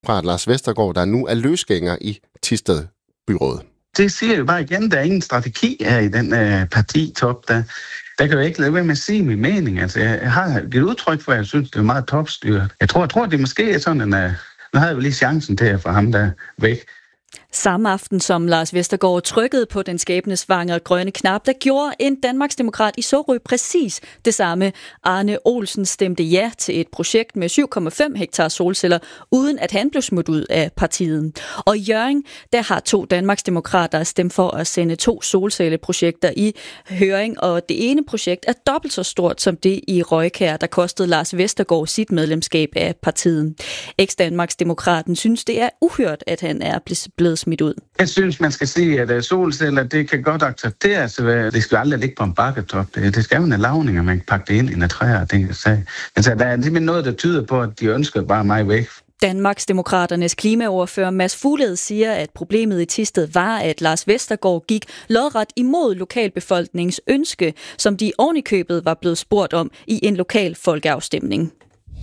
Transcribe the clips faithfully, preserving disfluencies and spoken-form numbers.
fra Lars Vestergaard, der nu er løsgænger i Thisted Byråd. Det siger jo bare igen, der er ingen strategi her i den øh, partitop. Der, der kan jo ikke lade være med at sige min mening. Altså, jeg har givet udtryk for, at jeg synes, det er meget topstyret. Jeg tror, jeg tror det måske er sådan en... Øh, nu havde jeg jo lige chancen til at få ham der væk. Samme aften som Lars Vestergaard trykkede på den skæbnesvangre grønne knap, der gjorde en Danmarksdemokrat i Sorø præcis det samme. Arne Olsen stemte ja til et projekt med syv komma fem hektar solceller, uden at han blev smidt ud af partiet. Og i Hjørring, der har to Danmarksdemokrater stemt for at sende to solcelleprojekter i høring, og det ene projekt er dobbelt så stort som det i Røjkær, der kostede Lars Vestergaard sit medlemskab af partiet. Eks-Danmarksdemokraten synes, det er uhørt, at han er blevet smidt ud. Jeg synes, man skal sige, at solceller, det kan godt accepteres. Det skal aldrig ligge på en bakketop. Det, det skal jo en lavning, at man kan pakke det ind i en træer. Altså, der er simpelthen noget, der tyder på, at de ønsker bare mig væk. Danmarksdemokraternes klimaordfører Mads Fuglede siger, at problemet i Thisted var, at Lars Vestergaard gik lodret imod lokalbefolkningens ønske, som de ovenikøbet var blevet spurgt om i en lokal folkeafstemning.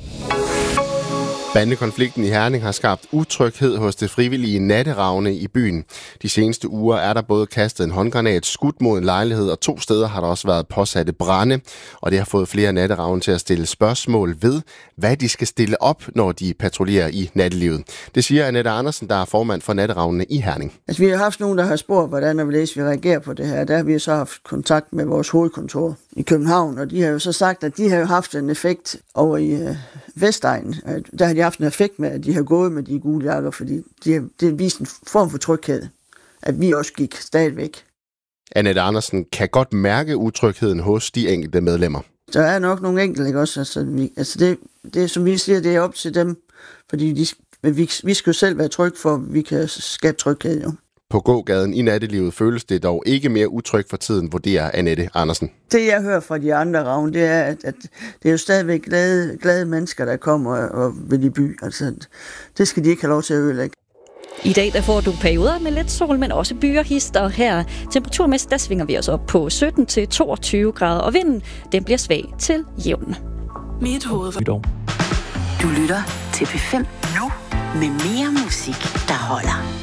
Bandekonflikten i Herning har skabt utryghed hos det frivillige Natteravne i byen. De seneste uger er der både kastet en håndgranat, skudt mod en lejlighed, og to steder har der også været påsatte brande. Og det har fået flere Natteravne til at stille spørgsmål ved, hvad de skal stille op, når de patruljerer i nattelivet. Det siger Annette Andersen, der er formand for Natteravnene i Herning. Altså, vi har haft nogen, der har spurgt, hvordan og hvorledes vi reagerer på det her. Der har vi så haft kontakt med vores hovedkontor i København, og de har jo så sagt, at de har jo haft en effekt over i øh, Vestegnen. Der har de haft en effekt med, at de har gået med de gule jakker, fordi de har, det har vist en form for tryghed, at vi også gik stadigvæk. Annette Andersen kan godt mærke utrygheden hos de enkelte medlemmer. Der er nok nogle enkelte, ikke også? Altså, vi, altså det, det, som vi siger, det er op til dem, fordi de, vi, vi skal jo selv være trygge for, at vi kan skabe tryghed, jo. På gågaden i nattelivet føles det dog ikke mere utrygt for tiden, vurderer Annette Andersen. Det, jeg hører fra de andre ravne, det er, at, at det er jo stadigvæk glade, glade mennesker, der kommer og vil i by. Altså, det skal de ikke have lov til at ødelægge. I dag der får du perioder med lidt sol, men også byer hister her. Temperaturmæssigt, der svinger vi os op på sytten til toogtyve grader, og vinden den bliver svag til jævn. Mit hoved. Du lytter til P fem nu med mere musik, der holder.